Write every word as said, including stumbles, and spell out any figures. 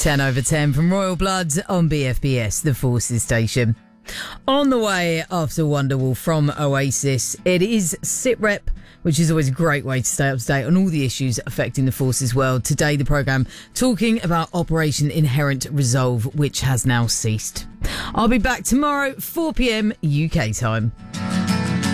ten over ten from Royal Blood on B F B S, the Forces Station. On the way after Wonderwall from Oasis, it is SITREP, which is always a great way to stay up to date on all the issues affecting the Forces world. Today, the programme talking about Operation Inherent Resolve, which has now ceased. I'll be back tomorrow, four p.m. U K time.